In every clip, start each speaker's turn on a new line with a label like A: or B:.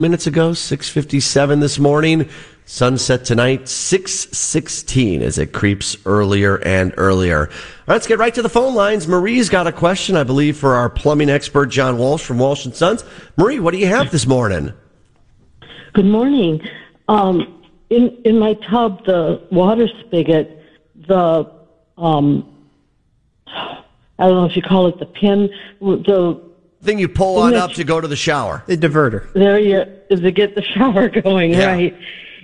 A: minutes ago, 6:57 this morning. Sunset tonight, 6:16 as it creeps earlier and earlier. All right, let's get right to the phone lines. Marie's got a question, I believe, for our plumbing expert, John Walsh from Walsh & Sons. Marie, what do you have this morning?
B: Good morning. In my tub, the water spigot, I don't know if you call it the pin, the
A: thing you pull on up to go to the shower.
C: The diverter.
B: To get the shower going,
A: yeah.
B: Right.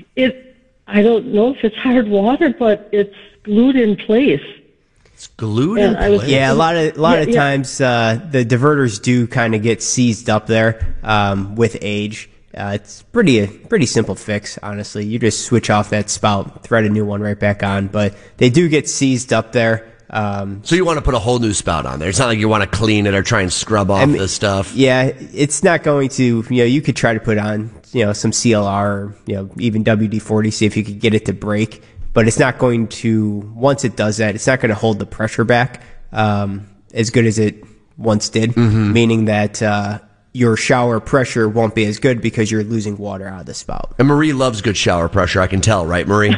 B: I don't know if it's hard water, but it's glued in place.
A: It's glued in place?
C: Yeah, a lot of times the diverters do kind of get seized up there with age. It's pretty simple fix, honestly. You just switch off that spout, thread a new one right back on, but they do get seized up there.
A: So you want to put a whole new spout on there. It's not like you want to clean it or try and scrub off the stuff.
C: Yeah, it's not going to, you could try to put on, some CLR or, even WD-40, see if you could get it to break. But it's not going to, once it does that, it's not going to hold the pressure back as good as it once did, meaning that your shower pressure won't be as good because you're losing water out of the spout.
A: And Marie loves good shower pressure, I can tell, right, Marie?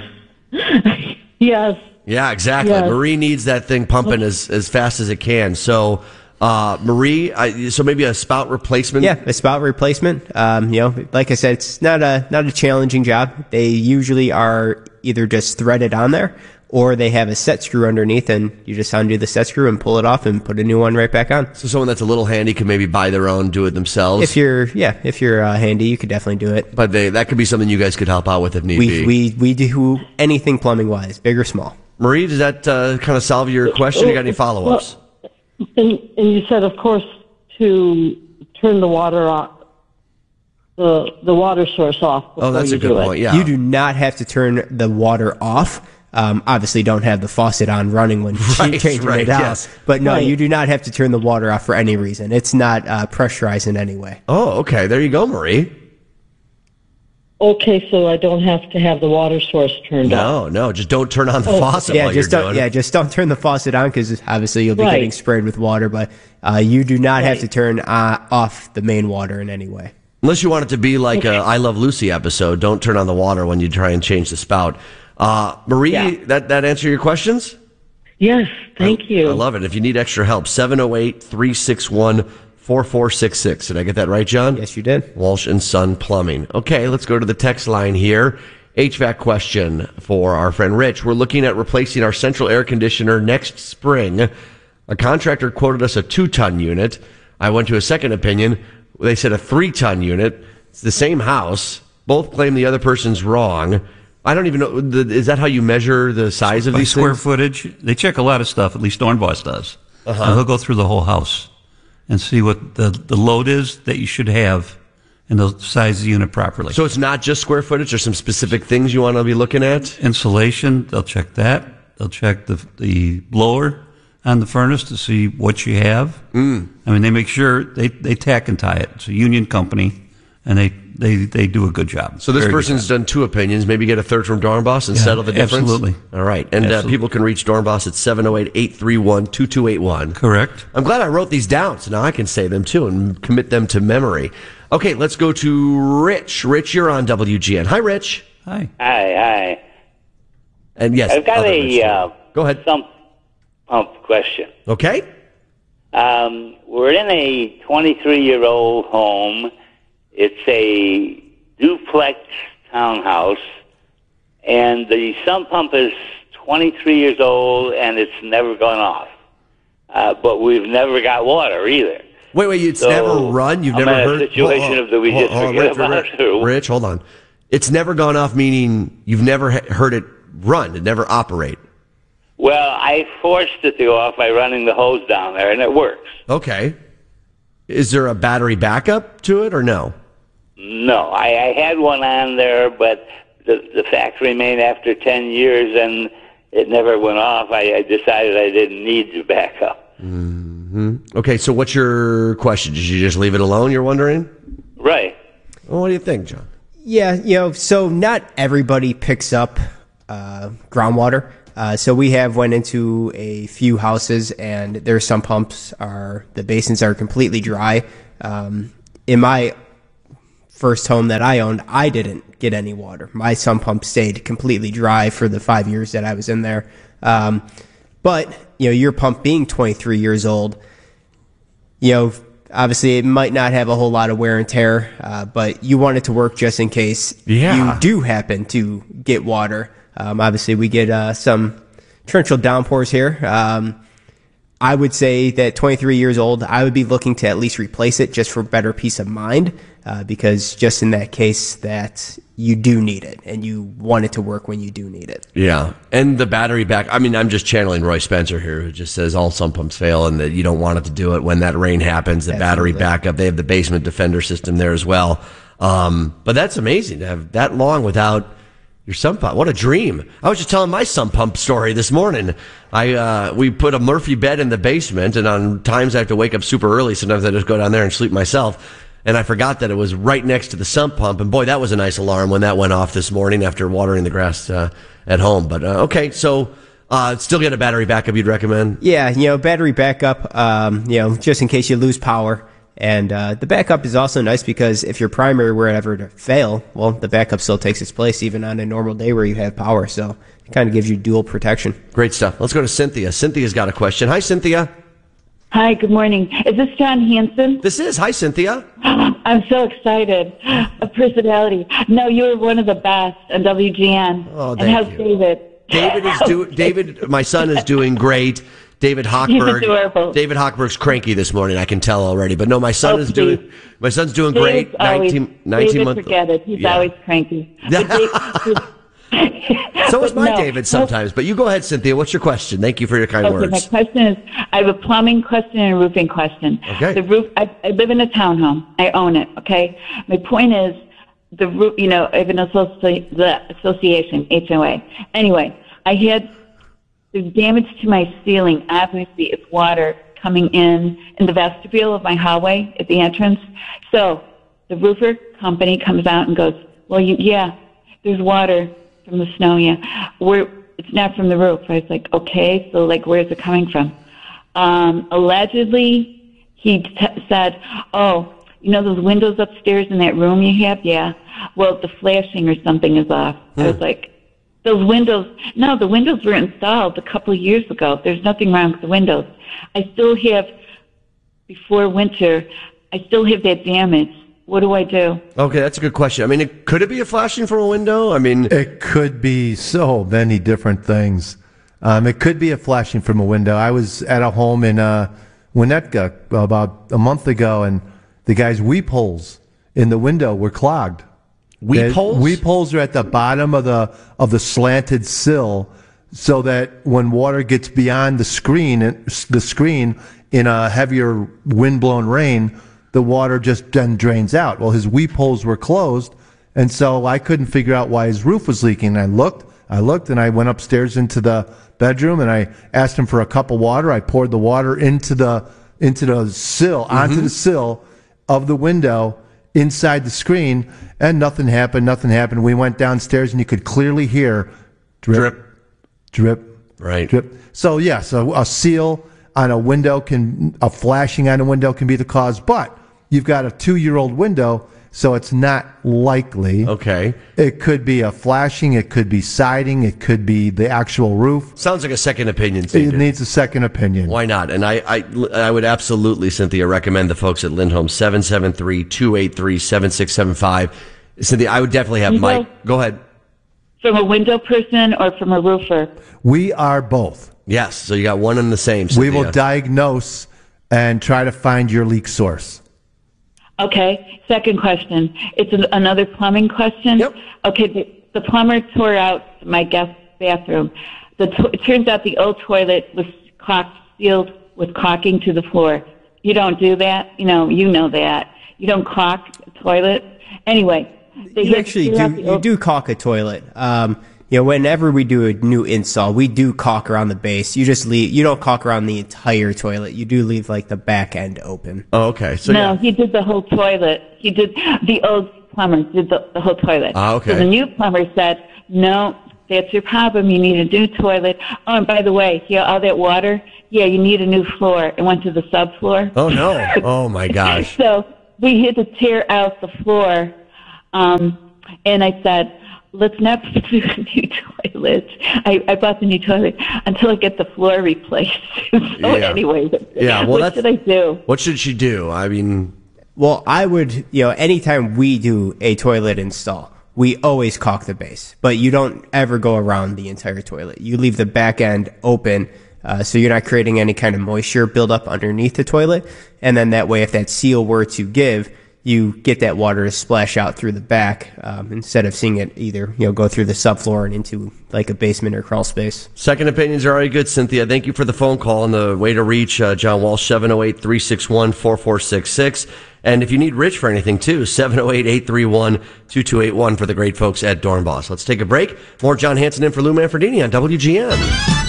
B: Yes.
A: Yeah, exactly.
B: Yes.
A: Marie needs that thing pumping as fast as it can. So, Marie, so maybe a spout replacement?
C: Yeah, a spout replacement. Like I said, it's not a challenging job. They usually are either just threaded on there or they have a set screw underneath and you just undo the set screw and pull it off and put a new one right back on.
A: So someone that's a little handy can maybe buy their own, do it themselves?
C: If you're handy, you could definitely do it.
A: But that could be something you guys could help out with if need be.
C: We do anything plumbing wise, big or small.
A: Marie, does that kind of solve your question? You got any follow-ups?
B: And you said, of course, to turn the water off, the water source off.
A: Oh, that's a good point. Yeah,
C: you do not have to turn the water off. Obviously, don't have the faucet on running when changing it out.
A: Yes.
C: But no, you do not have to turn the water off for any reason. It's not pressurized in any way.
A: Oh, okay. There you go, Marie.
B: Okay, so I don't have to have the water source turned off.
A: No, just don't turn on the faucet while you're doing it.
C: Just don't turn the faucet on because obviously you'll be getting sprayed with water. But you do not have to turn off the main water in any way.
A: Unless you want it to be like a I Love Lucy episode. Don't turn on the water when you try and change the spout. Marie, that answer your questions?
B: Yes, thank you.
A: I love it. If you need extra help, 708-361-4466. Did I get that right, John?
C: Yes, you did.
A: Walsh & Son Plumbing. Okay, let's go to the text line here. HVAC question for our friend Rich. We're looking at replacing our central air conditioner next spring. A contractor quoted us a 2-ton unit. I went to a second opinion. They said a 3-ton unit. It's the same house. Both claim the other person's wrong. I don't even know. Is that how you measure the size of these
D: square
A: things?
D: Footage. They check a lot of stuff. At least Dornbos does. And they'll go through the whole house and see what the load is that you should have and they'll size the unit properly.
A: So it's not just square footage. There's some specific things you want to be looking at?
D: Insulation, they'll check that. They'll check the blower on the furnace to see what you have. I mean, they make sure they tack and tie it. It's a union company, and they do a good job.
A: So this person's done 2 opinions. Maybe get a third from Dornbos and settle the difference?
D: Absolutely.
A: All right. And people can reach Dornbos at 708-831-2281.
D: Correct.
A: I'm glad I wrote these down, so now I can say them too and commit them to memory. Okay, let's go to Rich. Rich, you're on WGN. Hi, Rich.
D: Hi.
E: Hi.
A: And yes,
E: I've got
A: go ahead.
E: Sump pump question.
A: Okay.
E: We're in a 23-year-old home. It's a duplex townhouse, and the sump pump is 23 years old, and it's never gone off. But we've never got water either.
A: Wait, it's never run? You've never heard?
E: A situation of that we just forget about it.
A: Rich, hold on. It's never gone off, meaning you've never heard it run. It never operate.
E: Well, I forced it to go off by running the hose down there, and it works.
A: Okay. Is there a battery backup to it or no?
E: No, I had one on there, but the fact remained after 10 years, and it never went off. I decided I didn't need the backup.
A: Mm-hmm. Okay, so what's your question? Did you just leave it alone, you're wondering?
E: Right.
A: Well, what do you think, John?
C: Yeah, so not everybody picks up groundwater. So we have went into a few houses, and their sump pumps the basins are completely dry. In my first home that I owned, I didn't get any water. My sump pump stayed completely dry for the 5 years that I was in there. But, your pump being 23 years old, obviously it might not have a whole lot of wear and tear, but you want it to work just in case you do happen to get water. Obviously we get some torrential downpours here. I would say that 23 years old, I would be looking to at least replace it just for better peace of mind, because just in that case that you do need it and you want it to work when you do need it.
A: Yeah. And the battery back, I'm just channeling Roy Spencer here, who just says all sump pumps fail and that you don't want it to do it when that rain happens, the battery backup. They have the basement defender system there as well. But that's amazing to have that long without your sump pump. What a dream. I was just telling my sump pump story this morning. We put a Murphy bed in the basement, and on times I have to wake up super early. Sometimes I just go down there and sleep myself. And I forgot that it was right next to the sump pump. And boy, that was a nice alarm when that went off this morning after watering the grass at home. But okay, so still get a battery backup you'd recommend?
C: Yeah, battery backup, just in case you lose power. And the backup is also nice because if your primary were ever to fail, well, the backup still takes its place even on a normal day where you have power. So it kind of gives you dual protection.
A: Great stuff. Let's go to Cynthia. Cynthia's got a question. Hi, Cynthia.
F: Hi, good morning. Is this John Hanson?
A: This is. Hi, Cynthia.
F: I'm so excited. A personality. No, you were one of the best on WGN.
A: Oh, thank
F: and how's
A: you.
F: David?
A: David, my son is doing great. David Hochberg.
F: He's adorable.
A: David Hochberg's cranky this morning. I can tell already. But no, my son's doing great. 19 months.
F: Forget it. He's always cranky.
A: So is my David sometimes. But you go ahead, Cynthia. What's your question? Thank you for your kind words.
F: My question is, I have a plumbing question and a roofing question.
A: Okay.
F: The roof, I live in a townhome. I own it, okay? My point is, the roof, I have the association, HOA. Anyway, I had the damage to my ceiling. Obviously, it's water coming in the vestibule of my hallway at the entrance. So the roofer company comes out and goes, well, there's water from the snow, it's not from the roof. I was like, okay, so where's it coming from? Allegedly, he said, those windows upstairs in that room you have? Yeah. Well, the flashing or something is off. I was like, those windows, no, the windows were installed a couple of years ago. There's nothing wrong with the windows. I still have, before winter, I still have that damage. What do I do?
A: Okay, that's a good question. Could it be a flashing from a window?
G: It could be so many different things. It could be a flashing from a window. I was at a home in Winnetka about a month ago, and the guy's weep holes in the window were clogged.
A: Weep holes?
G: Weep holes are at the bottom of the slanted sill, so that when water gets beyond the screen in a heavier wind-blown rain, the water just then drains out. Well, his weep holes were closed, and so I couldn't figure out why his roof was leaking. I looked, and I went upstairs into the bedroom, and I asked him for a cup of water. I poured the water into the sill, onto the sill of the window inside the screen, and nothing happened. We went downstairs, and you could clearly hear drip,
A: right,
G: drip. So, a seal on a window a flashing on a window can be the cause, but you've got a 2-year-old window, so it's not likely.
A: Okay.
G: It could be a flashing, it could be siding, it could be the actual roof.
A: Sounds like a second opinion,
G: It needs a second opinion.
A: Why not? And I would absolutely, Cynthia, recommend the folks at Lindholm, 773-283-7675. Cynthia, I would definitely have Mike. Go ahead.
F: From a window person or from a roofer?
G: We are both.
A: Yes, so you got one and the same, Cynthia.
G: We will diagnose and try to find your leak source.
F: Okay, second question. It's another plumbing question.
A: Yep.
F: Okay, the plumber tore out my guest bathroom. It turns out the old toilet was sealed with caulking to the floor. You don't do that. You know that. You don't caulk a toilet. Anyway.
C: You do caulk a toilet. Whenever we do a new install, we do caulk around the base. You don't caulk around the entire toilet. You do leave the back end open.
A: Oh, okay. So
F: no, he did the whole toilet. The old plumber did the whole toilet.
A: Ah, okay.
F: So the new plumber said, no, that's your problem. You need a new toilet. Oh, and by the way, all that water, you need a new floor. It went to the subfloor.
A: Oh, no. Oh, my gosh.
F: So we had to tear out the floor And I said, let's not put the new toilet. I bought the new toilet until I get the floor replaced. Anyway, what should I do?
A: What should she do? I mean,
C: well, I would, anytime we do a toilet install, we always caulk the base, but you don't ever go around the entire toilet. You leave the back end open, so you're not creating any kind of moisture buildup underneath the toilet. And then that way, if that seal were to give, you get that water to splash out through the back, instead of seeing it either, go through the subfloor and into like a basement or crawl space.
A: Second opinions are already good, Cynthia. Thank you for the phone call and the way to reach John Walsh, 708-361-4466. And if you need Rich for anything too, 708-831-2281 for the great folks at Dornbos. Let's take a break. More John Hanson in for Lou Manfredini on WGN.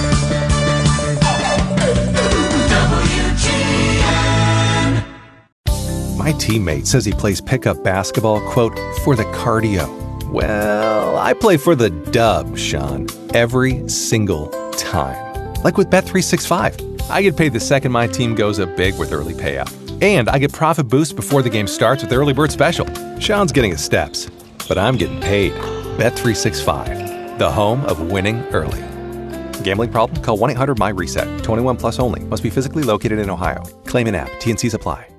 H: My teammate says he plays pickup basketball, quote, for the cardio. Well, I play for the dub, Sean, every single time. Like with Bet365. I get paid the second my team goes up big with early payout. And I get profit boosts before the game starts with Early Bird Special. Sean's getting his steps, but I'm getting paid. Bet365, the home of winning early. Gambling problem? Call 1-800-MY-RESET. 21 plus only. Must be physically located in Ohio. Claim in app. T&Cs apply.